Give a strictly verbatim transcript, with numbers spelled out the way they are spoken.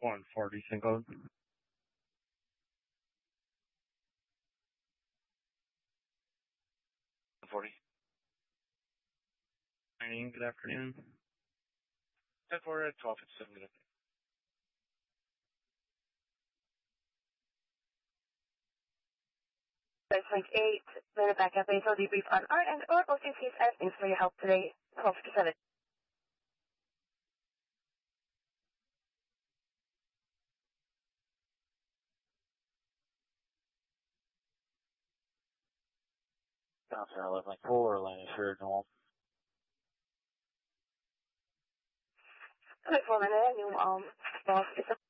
one forty, single. forty. Morning, good afternoon. ten four at twelve fifty-seven, good afternoon. six point eight, then a backup info debrief on our end, or O T Cs as thanks for your help today. twelve fifty-seven. Bouncer eleven like four, landing sure, normal. Good for a minute, new um, boss is a